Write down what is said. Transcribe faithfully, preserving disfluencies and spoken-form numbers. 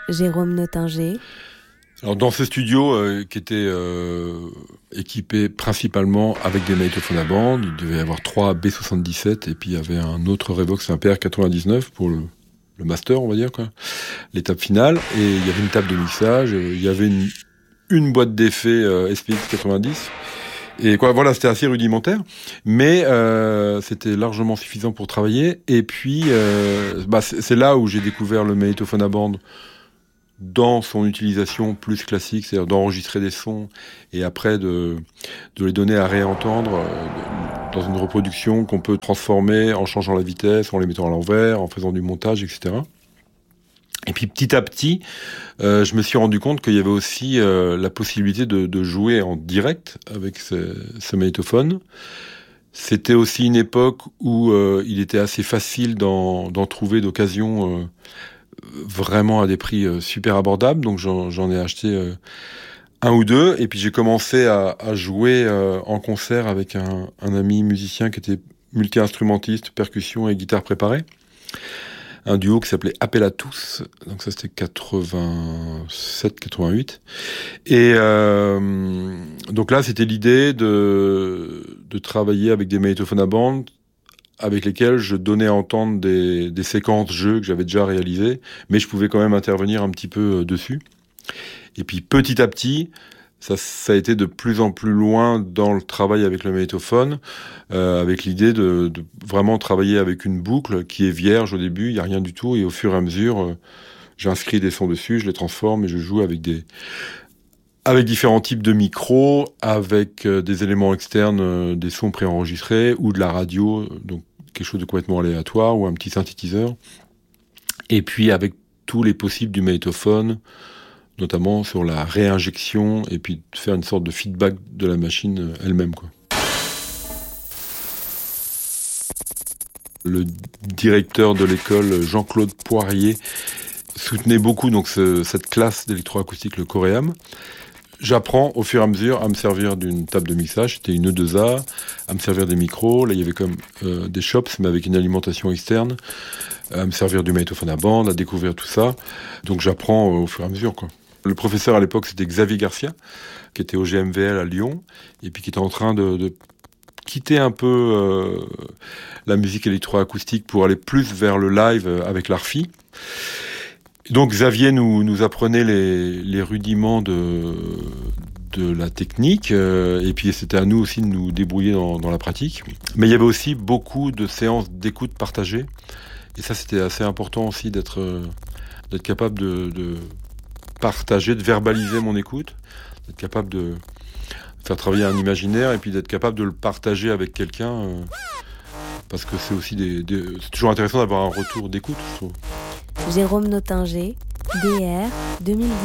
Jérôme Nottinger. Alors dans ce studio euh, qui était euh, équipé principalement avec des magnétophones à bande, il devait y avoir trois B soixante-dix-sept et puis il y avait un autre Revox, un P R quatre-vingt-dix-neuf pour le, le master, on va dire, quoi, l'étape finale. Et il y avait une table de mixage, euh, il y avait une, une boîte d'effets euh, S P X quatre-vingt-dix. Et quoi, voilà, c'était assez rudimentaire, mais euh, c'était largement suffisant pour travailler. Et puis, euh, bah, c'est, c'est là où j'ai découvert le magnétophone à bande dans son utilisation plus classique, c'est-à-dire d'enregistrer des sons et après de, de les donner à réentendre euh, dans une reproduction qu'on peut transformer en changeant la vitesse, en les mettant à l'envers, en faisant du montage, et cetera. Et puis petit à petit, euh, je me suis rendu compte qu'il y avait aussi euh, la possibilité de, de jouer en direct avec ce, ce magnétophone. C'était aussi une époque où euh, il était assez facile d'en, d'en trouver d'occasion euh, vraiment à des prix euh, super abordables. Donc j'en, j'en ai acheté euh, un ou deux. Et puis j'ai commencé à, à jouer euh, en concert avec un, un ami musicien qui était multi-instrumentiste, percussion et guitare préparée. Un duo qui s'appelait Appel à tous, donc ça c'était quatre-vingt-sept quatre-vingt-huit. Et euh, donc là c'était l'idée de, de travailler avec des magnétophones à bande avec lesquels je donnais à entendre des, des séquences jeux que j'avais déjà réalisées, mais je pouvais quand même intervenir un petit peu dessus. Et puis petit à petit, Ça, ça a été de plus en plus loin dans le travail avec le magnétophone, euh, avec l'idée de, de vraiment travailler avec une boucle qui est vierge au début, il n'y a rien du tout, et au fur et à mesure, euh, j'inscris des sons dessus, je les transforme et je joue avec des avec différents types de micros, avec euh, des éléments externes, euh, des sons préenregistrés, ou de la radio, donc quelque chose de complètement aléatoire, ou un petit synthétiseur, et puis avec tous les possibles du magnétophone, notamment sur la réinjection, et puis faire une sorte de feedback de la machine elle-même, quoi. Le directeur de l'école, Jean-Claude Poirier, soutenait beaucoup donc ce, cette classe d'électroacoustique, le Coréam. J'apprends au fur et à mesure à me servir d'une table de mixage, c'était une E deux A, à me servir des micros. Là, il y avait comme euh, des shops, mais avec une alimentation externe, à me servir du magnétophone à bande, à découvrir tout ça. Donc j'apprends euh, au fur et à mesure, quoi. Le professeur à l'époque, c'était Xavier Garcia, qui était au G M V L à Lyon, et puis qui était en train de, de quitter un peu euh, la musique électroacoustique pour aller plus vers le live avec l'Arfi. Donc Xavier nous, nous apprenait les, les rudiments de, de la technique, euh, et puis c'était à nous aussi de nous débrouiller dans, dans la pratique. Mais il y avait aussi beaucoup de séances d'écoute partagées, et ça c'était assez important aussi d'être, euh, d'être capable de... de partager, de verbaliser mon écoute, d'être capable de faire travailler un imaginaire et puis d'être capable de le partager avec quelqu'un, euh, parce que c'est aussi des, des, c'est toujours intéressant d'avoir un retour d'écoute, je trouve. Jérôme Nottinger, D R deux mille dix.